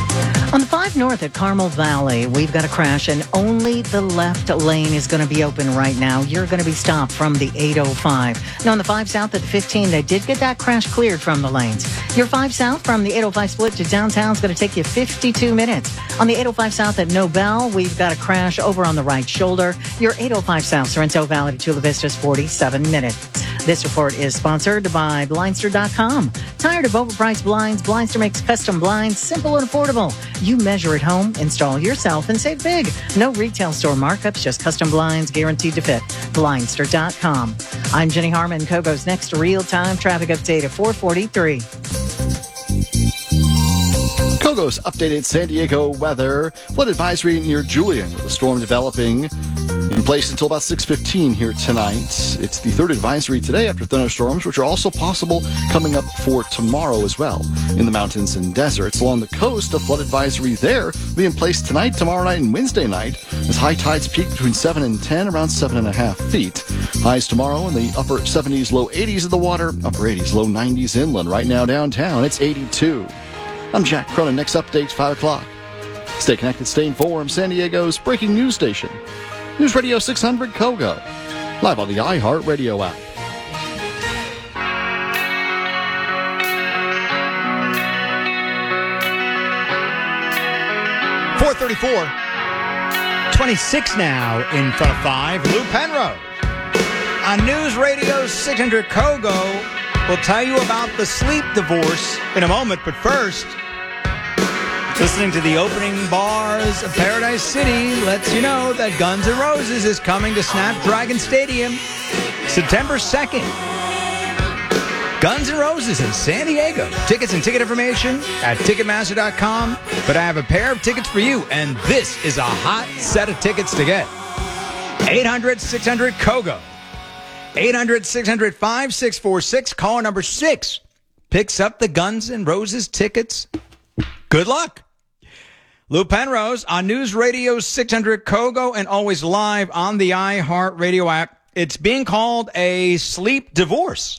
On the 5 North at Carmel Valley, we've got a crash, and only the left lane is going to be open right now. You're going to be stopped from the 805. Now, on the 5 South at the 15, they did get that crash cleared from the lanes. Your 5 South from the 805 split to downtown is going to take you 52 minutes. On the 805 South at Nobel, we've got a crash over on the right shoulder. Your 805 South, Sorrento Valley to Chula Vista is 47 minutes. This report is sponsored by Blindster.com. Tired of overpriced blinds? Blindster makes custom blinds simple and affordable. You measure at home, install yourself, and save big. No retail store markups, just custom blinds guaranteed to fit. Blindster.com. I'm Jenny Harmon. Kogo's next real-time traffic update at 4:43. Kogo's updated San Diego weather. Flood advisory near Julian with a storm developing in place until about 6:15 here tonight. It's the 3rd advisory today after thunderstorms, which are also possible coming up for tomorrow as well in the mountains and deserts. Along the coast, a flood advisory there will be in place tonight, tomorrow night, and Wednesday night as high tides peak between 7 and 10, around 7.5 feet. Highs tomorrow in the upper 70s, low 80s of the water, upper 80s, low 90s inland. Right now downtown, it's 82. I'm Jack Cronin. Next update, 5 o'clock. Stay connected, stay informed. San Diego's breaking news station. News Radio 600 Kogo. Live on the iHeart Radio app. .434. 26 now in front of 5. Lou Penrose. On News Radio 600 Kogo, we'll tell you about the sleep divorce in a moment. But first, listening to the opening bars of Paradise City lets you know that Guns N' Roses is coming to Snapdragon Stadium September 2nd. Guns N' Roses in San Diego. Tickets and ticket information at Ticketmaster.com. But I have a pair of tickets for you, and this is a hot set of tickets to get. 800-600-KOGO. 800-600-5646. Caller number 6 picks up the Guns N' Roses tickets, good luck. Lou Penrose on News Radio 600 Kogo and always live on the iHeartRadio app. It's being called a sleep divorce.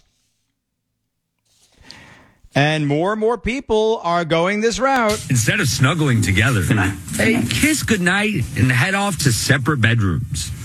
And more people are going this route. Instead of snuggling together, hey, kiss goodnight and head off to separate bedrooms.